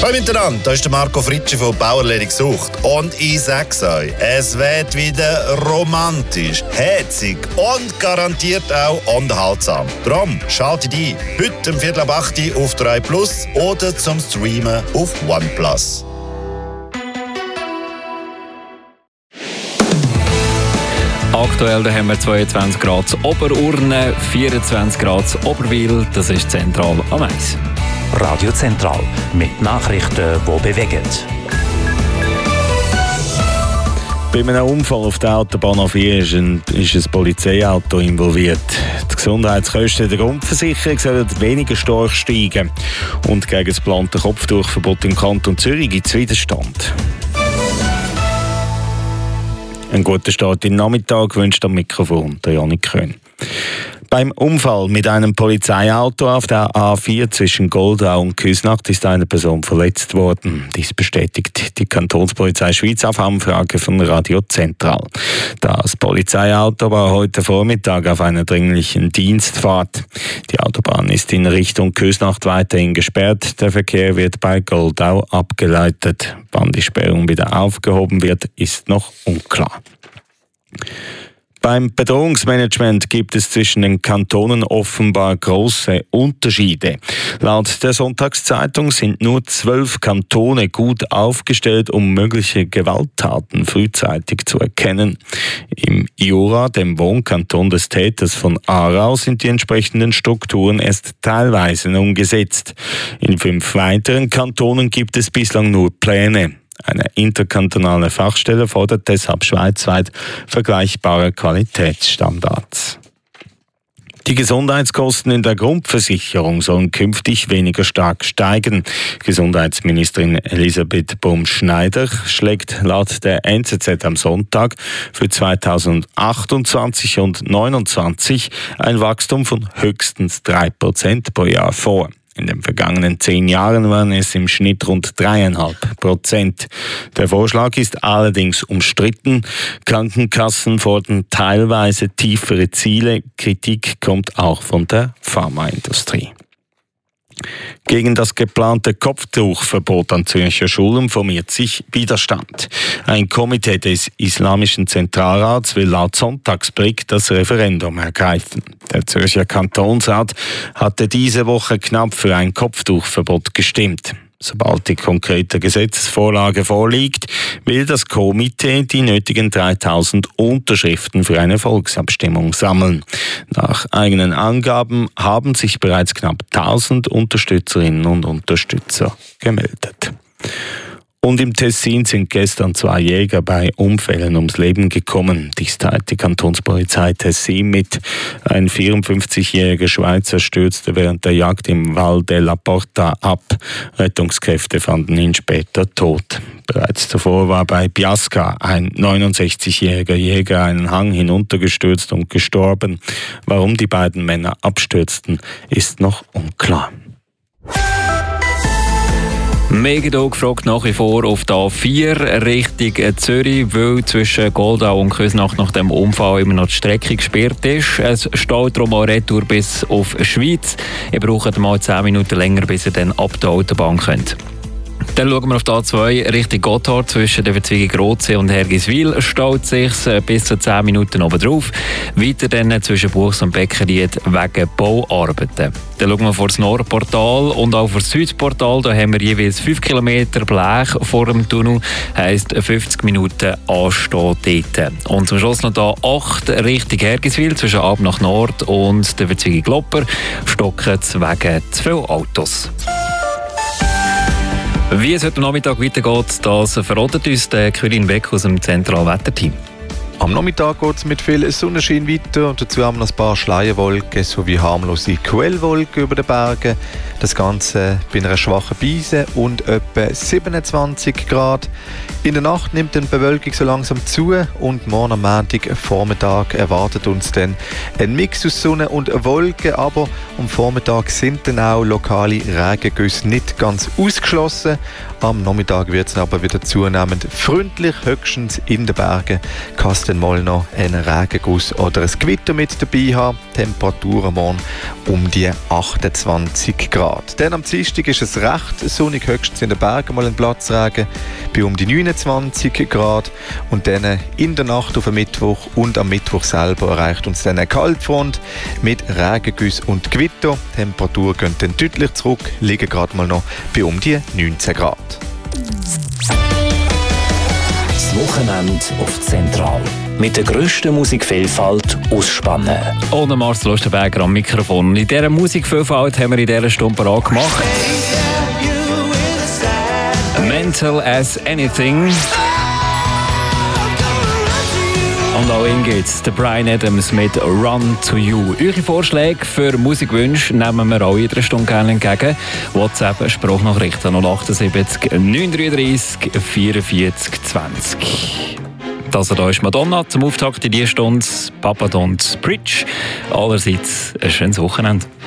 Hallo miteinander, da ist der Marco Fritschi von Bauerledig gesucht. Und ich sag's euch, es wird wieder romantisch, herzig und garantiert auch unterhaltsam. Drum schaltet ein, heute um 7:15 auf 3 Plus oder zum Streamen auf OnePlus. Aktuell haben wir 22 Grad Oberurne, 24 Grad Oberwil, das ist zentral am Eis. Radio Zentral mit Nachrichten, die bewegen. Bei einem Unfall auf der Autobahn A4 ist ein Polizeiauto involviert. Die Gesundheitskosten der Grundversicherung sollen weniger stark steigen. Und gegen das geplante Kopftuchverbot im Kanton Zürich gibt es Widerstand. Einen guten Start in den Nachmittag wünscht am Mikrofon der Janik Köhn. Beim Unfall mit einem Polizeiauto auf der A4 zwischen Goldau und Küsnacht ist eine Person verletzt worden. Dies bestätigt die Kantonspolizei Schweiz auf Anfrage von Radio Zentral. Das Polizeiauto war heute Vormittag auf einer dringlichen Dienstfahrt. Die Autobahn ist in Richtung Küsnacht weiterhin gesperrt. Der Verkehr wird bei Goldau abgeleitet. Wann die Sperrung wieder aufgehoben wird, ist noch unklar. Beim Bedrohungsmanagement gibt es zwischen den Kantonen offenbar große Unterschiede. Laut der Sonntagszeitung sind nur 12 Kantone gut aufgestellt, um mögliche Gewalttaten frühzeitig zu erkennen. Im Jura, dem Wohnkanton des Täters von Aarau, sind die entsprechenden Strukturen erst teilweise umgesetzt. In 5 weiteren Kantonen gibt es bislang nur Pläne. Eine interkantonale Fachstelle fordert deshalb schweizweit vergleichbare Qualitätsstandards. Die Gesundheitskosten in der Grundversicherung sollen künftig weniger stark steigen. Gesundheitsministerin Elisabeth Bum-Schneider schlägt laut der NZZ am Sonntag für 2028 und 2029 ein Wachstum von höchstens 3% pro Jahr vor. In den vergangenen 10 Jahren waren es im Schnitt rund 3,5%. Der Vorschlag ist allerdings umstritten. Krankenkassen fordern teilweise tiefere Ziele. Kritik kommt auch von der Pharmaindustrie. Gegen das geplante Kopftuchverbot an Zürcher Schulen formiert sich Widerstand. Ein Komitee des Islamischen Zentralrats will laut Sonntagsblick das Referendum ergreifen. Der Zürcher Kantonsrat hatte diese Woche knapp für ein Kopftuchverbot gestimmt. Sobald die konkrete Gesetzesvorlage vorliegt, will das Komitee die nötigen 3000 Unterschriften für eine Volksabstimmung sammeln. Nach eigenen Angaben haben sich bereits knapp 1000 Unterstützerinnen und Unterstützer gemeldet. Und im Tessin sind gestern 2 Jäger bei Unfällen ums Leben gekommen. Dies teilt die Kantonspolizei Tessin mit. Ein 54-jähriger Schweizer stürzte während der Jagd im Val della Porta ab. Rettungskräfte fanden ihn später tot. Bereits zuvor war bei Biasca ein 69-jähriger Jäger einen Hang hinuntergestürzt und gestorben. Warum die beiden Männer abstürzten, ist noch unklar. Megidog fragt nach wie vor auf der A4 Richtung Zürich, weil zwischen Goldau und Küsnacht nach dem Unfall immer noch die Strecke gesperrt ist. Es steht darum auch Retour bis auf Schweiz. Ihr braucht mal 10 Minuten länger, bis ihr dann ab der Autobahn könnt. Dann schauen wir auf die A2 Richtung Gotthard. Zwischen der Verzweigung Rotsee und Hergiswil staut sich bis zu 10 Minuten oben drauf. Weiter dann zwischen Buchs und Beckenried wegen Bauarbeiten. Dann schauen wir vor das Nordportal und auch vor das Südportal. Da haben wir jeweils 5 Kilometer Blech vor dem Tunnel. Heisst 50 Minuten anstehen dort. Und zum Schluss noch da 8 Richtung Hergiswil zwischen Ab nach Nord und der Verzweigung Glopper stocken wegen zu viele Autos. Wie es heute Nachmittag weitergeht, das verratet uns der Quirin Beck aus dem Zentralwetterteam. Am Nachmittag geht es mit viel Sonnenschein weiter und dazu haben wir ein paar Schleierwolken sowie harmlose Quellwolken über den Bergen. Das Ganze bei einer schwachen Brise und etwa 27 Grad. In der Nacht nimmt die Bewölkung so langsam zu und morgen am Montag Vormittag erwartet uns dann ein Mix aus Sonne und Wolken, aber am Vormittag sind dann auch lokale Regengüsse nicht ganz ausgeschlossen. Am Nachmittag wird es aber wieder zunehmend freundlich, höchstens in den Bergen kann es dann mal noch einen Regenguss oder ein Gewitter mit dabei haben. Temperaturen morgen um die 28 Grad. Grad. Dann am Dienstag ist es recht sonnig, höchstens in den Bergen mal ein Platzregen bei um die 29 Grad. Und dann in der Nacht auf den Mittwoch und am Mittwoch selber erreicht uns dann eine Kaltfront mit Regengüsse und Gewitter. Die Temperaturen gehen dann deutlich zurück, liegen gerade mal noch bei um die 19 Grad. Das Wochenende auf Zentral. Mit der grössten Musikvielfalt aus Spannen. Ohne Marcel Osterberger am Mikrofon. In dieser Musikvielfalt haben wir in dieser Stunde parat gemacht. Mental as Anything. Und auch ihn geht's. Der Bryan Adams mit Run to You. Eure Vorschläge für Musikwünsche nehmen wir auch in einer Stunde gerne entgegen. WhatsApp, Sprachnachrichten 078 933 44 20. Das hier ist Madonna zum Auftakt in dieser Stunde. Papa Don't Preach. Allerseits ein schönes Wochenende.